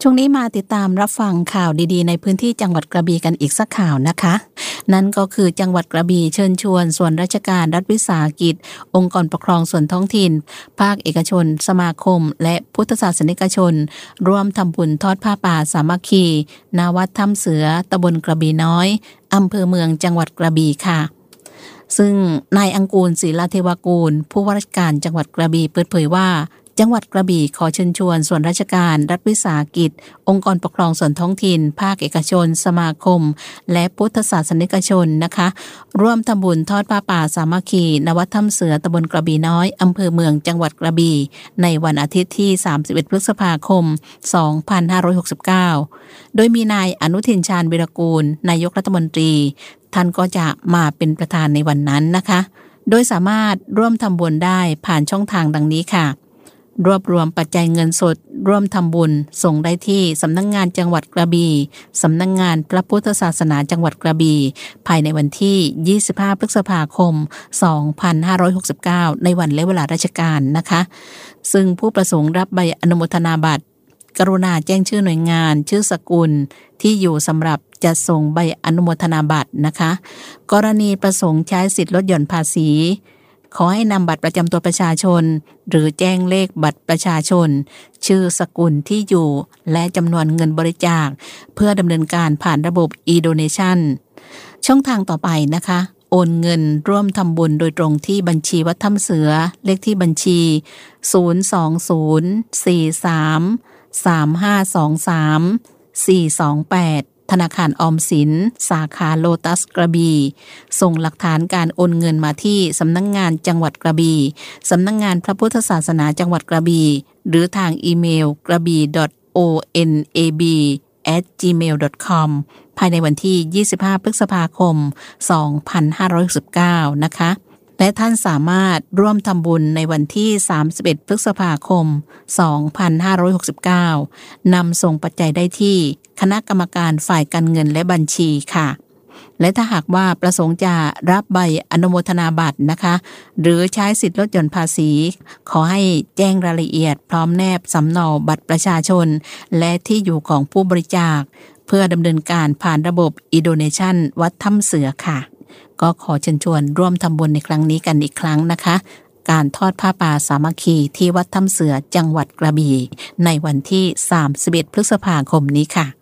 ช่วงนี้มาติดตามรับฟังข่าวดีๆในพื้นที่จังหวัดกระบี่กันอีกสักข่าวนะคะนั่นก็คือจังหวัดกระบี่เชิญชวนส่วนราชการรัฐวิสาหกิจองค์กรปกครองส่วนท้องถิ่นภาคเอกชนสมาคมและพุทธศาสนิกชนร่วมทำบุญทอดผ้าป่าสามัคคีณวัดถ้ำเสือตำบลกระบี่น้อยอำเภอเมืองจังหวัดกระบี่ค่ะซึ่งนายอังกูลศิลาเทวกูลผู้ว่าราชการจังหวัดกระบี่เปิดเผยว่าจังหวัดกระบี่ขอเชิญชวนส่วนราชการรัฐวิสาหกิจองค์กรปกครองส่วนท้องถิ่นภาคเอกชนสมาคมและพุทธศาสนิกชนนะคะร่วมทำบุญทอดผ้าป่าสามัคคีณวัดถ้ำเสือตำบลกระบี่น้อยอำเภอเมืองจังหวัดกระบี่ในวันอาทิตย์ที่31พฤษภาคม2569โดยมีนายอนุทินชาญวีรกูลนายกรัฐมนตรีท่านก็จะมาเป็นประธานในวันนั้นนะคะโดยสามารถร่วมทำบุญได้ผ่านช่องทางดังนี้ค่ะรวบรวมปัจจัยเงินสดร่วมทำบุญส่งได้ที่สำนักงานจังหวัดกระบี่สำนักงานพระพุทธศาสนาจังหวัดกระบี่ภายในวันที่25พฤษภาคม2569ในวันและเวลาราชการนะคะซึ่งผู้ประสงค์รับใบอนุโมทนาบัตรกรุณาแจ้งชื่อหน่วยงานชื่อสกุลที่อยู่สำหรับจะส่งใบอนุโมทนาบัตรนะคะกรณีประสงค์ใช้สิทธิลดหย่อนภาษีขอให้นำบัตรประจำตัวประชาชนหรือแจ้งเลขบัตรประชาชนชื่อสกุลที่อยู่และจำนวนเงินบริจาคเพื่อดำเนินการผ่านระบบ e-donation ช่องทางต่อไปนะคะโอนเงินร่วมทำบุญโดยตรงที่บัญชีวัดถ้ำเสือเลขที่บัญชี020433523 428ธนาคารออมสินสาขาโลตัสกระบี่ส่งหลักฐานการโอนเงินมาที่สำนักงานจังหวัดกระบี่สำนักงานพระพุทธศาสนาจังหวัดกระบี่หรือทางอีเมลกระบี่ .onab@gmail.com ภายในวันที่25พฤษภาคม2519นะคะและท่านสามารถร่วมทำบุญในวันที่31พฤษภาคม2569นำส่งปัจจัยได้ที่คณะกรรมการฝ่ายการเงินและบัญชีค่ะและถ้าหากว่าประสงค์จะรับใบอนุโมทนาบัตรนะคะหรือใช้สิทธิลดหย่อนภาษีขอให้แจ้งรายละเอียดพร้อมแนบสำเนาบัตรประชาชนและที่อยู่ของผู้บริจาคเพื่อดำเนินการผ่านระบบ e-donation วัดถ้ำเสือค่ะก็ขอเชิญชวนร่วมทำบุญในครั้งนี้กันอีกครั้งนะคะการทอดผ้าป่าสามัคคีที่วัดถ้ำเสือจังหวัดกระบี่ในวันที่31พฤษภาคมนี้ค่ะ